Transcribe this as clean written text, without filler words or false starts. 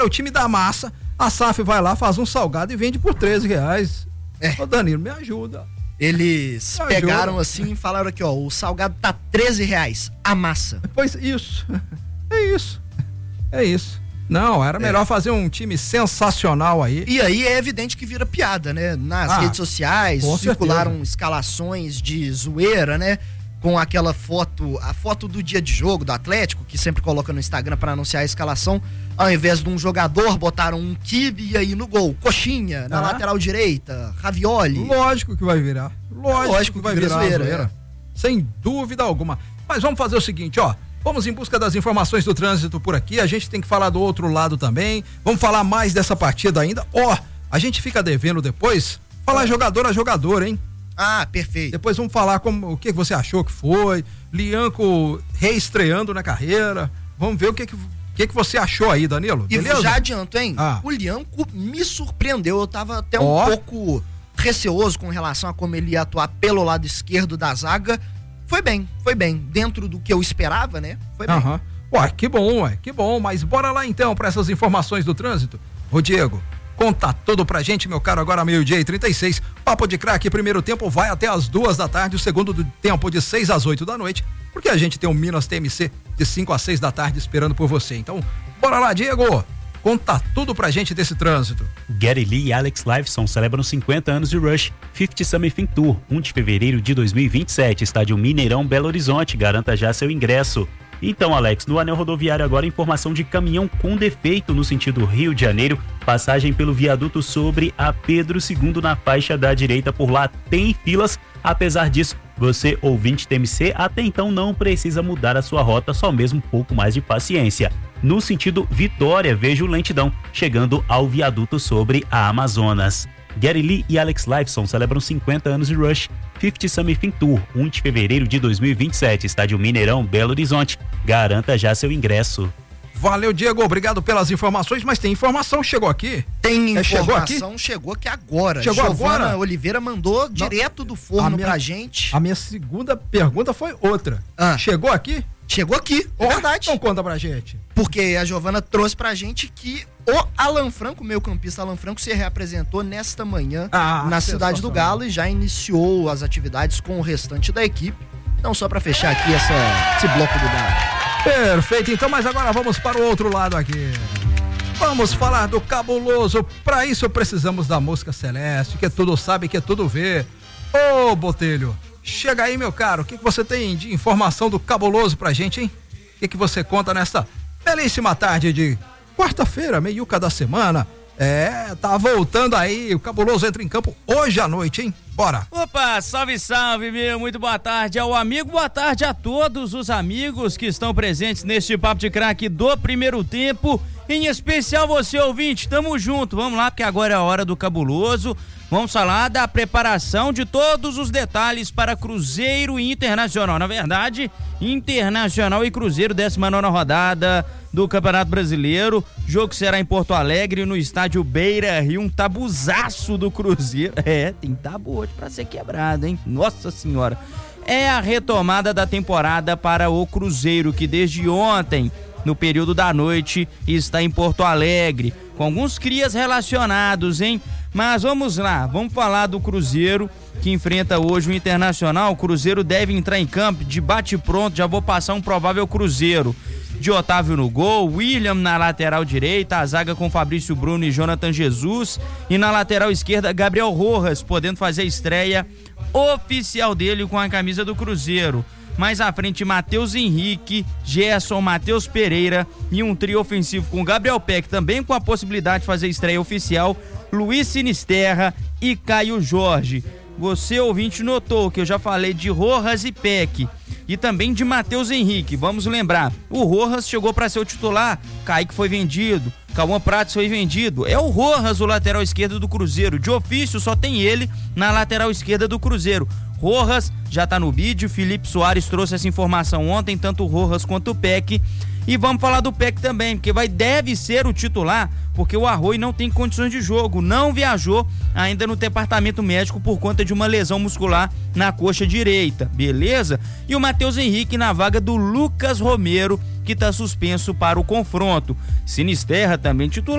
é o time da massa, a SAF vai lá, faz um salgado e vende por R$13. Ô Danilo, me ajuda. Eles pegaram assim e falaram aqui, ó, o salgado tá R$13, a massa. Pois isso, é isso. Não, era melhor fazer um time sensacional aí. E aí é evidente que vira piada, né? Nas redes sociais, circularam escalações de zoeira, né? Com aquela foto, a foto do dia de jogo do Atlético, que sempre coloca no Instagram para anunciar a escalação. Ao invés de um jogador, botaram um quibe e aí no gol, coxinha, na lateral direita, ravioli. Lógico que vai virar. Lógico que vai virar zoeira. Sem dúvida alguma. Mas vamos fazer o seguinte, ó. Vamos em busca das informações do trânsito por aqui. A gente tem que falar do outro lado também. Vamos falar mais dessa partida ainda. A gente fica devendo depois falar jogador a jogador, hein? Ah, perfeito. Depois vamos falar o que você achou que foi. Lianco reestreando na carreira. Vamos ver o que você achou aí, Danilo. E beleza? já adianto, hein? O Lianco me surpreendeu. Eu tava até um pouco receoso com relação a como ele ia atuar pelo lado esquerdo da zaga. Foi bem. Dentro do que eu esperava, né? Foi bem. Que bom. Mas bora lá então para essas informações do trânsito. Ô Diego, conta tudo pra gente, meu caro, agora 12:36. Papo de Craque, primeiro tempo vai até as 2h, o segundo tempo de 6 às 8 da noite, porque a gente tem um Minas TMC de 5 às 6 da tarde esperando por você. Então, bora lá, Diego. Conta tudo pra gente desse trânsito. Geddy Lee e Alex Lifeson celebram 50 anos de Rush 50 Something Tour, 1 de fevereiro de 2027, estádio Mineirão, Belo Horizonte. Garanta já seu ingresso. Então, Alex, no anel rodoviário agora, informação de caminhão com defeito no sentido Rio de Janeiro, passagem pelo viaduto sobre a Pedro II na faixa da direita. Por lá tem filas. Apesar disso, você, ouvinte TMC, até então não precisa mudar a sua rota, só mesmo um pouco mais de paciência. No sentido Vitória, vejo lentidão chegando ao viaduto sobre a Amazonas. Geddy Lee e Alex Lifeson celebram 50 anos de Rush 50 Something Tour, 1 de fevereiro de 2027, estádio Mineirão, Belo Horizonte. Garanta já seu ingresso. Valeu, Diego, obrigado pelas informações, mas tem informação, chegou aqui? Tem informação, chegou aqui agora. Giovana agora? Oliveira mandou direto do forno pra gente. A minha segunda pergunta foi outra. Chegou aqui? Chegou aqui, é verdade. Então conta pra gente. Porque a Giovana trouxe pra gente que o Alan Franco, meio campista Alan Franco, se reapresentou nesta manhã na Cidade do Galo e já iniciou as atividades com o restante da equipe. Então, só pra fechar aqui esse bloco do Galo. Perfeito, então, mas agora vamos para o outro lado aqui. Vamos falar do Cabuloso. Para isso precisamos da Mosca Celeste, que tudo sabe, que tudo vê. Ô, Botelho, chega aí, meu caro. O que você tem de informação do Cabuloso pra gente, hein? O que você conta nesta belíssima tarde de quarta-feira, meiuca da semana? Tá voltando aí, o Cabuloso entra em campo hoje à noite, hein? Bora! Opa, salve, salve, meu, muito boa tarde ao amigo, boa tarde a todos os amigos que estão presentes neste Papo de Craque do primeiro tempo, em especial você, ouvinte, tamo junto, vamos lá, porque agora é a hora do Cabuloso. Vamos falar da preparação de todos os detalhes para Cruzeiro e Internacional. Na verdade, Internacional e Cruzeiro, 19ª rodada do Campeonato Brasileiro. Jogo será em Porto Alegre, no estádio Beira-Rio. Um tabuzaço do Cruzeiro. Tem tabu hoje pra ser quebrado, hein? Nossa Senhora. É a retomada da temporada para o Cruzeiro, que desde ontem, no período da noite, está em Porto Alegre, com alguns crias relacionados, hein? Mas vamos lá, vamos falar do Cruzeiro, que enfrenta hoje o Internacional. O Cruzeiro deve entrar em campo de bate-pronto, já vou passar um provável Cruzeiro. De Otávio no gol, William na lateral direita, a zaga com Fabrício Bruno e Jonathan Jesus, e na lateral esquerda, Gabriel Rojas, podendo fazer a estreia oficial dele com a camisa do Cruzeiro. Mais à frente, Matheus Henrique, Gerson, Matheus Pereira e um trio ofensivo com Gabriel Peck, também com a possibilidade de fazer estreia oficial, Luiz Sinisterra e Caio Jorge. Você, ouvinte, notou que eu já falei de Rojas e Peck e também de Matheus Henrique. Vamos lembrar, o Rojas chegou para ser o titular, Kaique foi vendido, Cauã Prates foi vendido. É o Rojas o lateral esquerdo do Cruzeiro. De ofício só tem ele na lateral esquerda do Cruzeiro. Rojas já tá no bid, o Felipe Soares trouxe essa informação ontem, tanto o Rojas quanto o Peck. E vamos falar do Peck também, porque deve ser o titular, porque o Arroio não tem condições de jogo, não viajou ainda no departamento médico por conta de uma lesão muscular na coxa direita, beleza? E o Matheus Henrique na vaga do Lucas Romero, que está suspenso para o confronto. Sinisterra, também titular,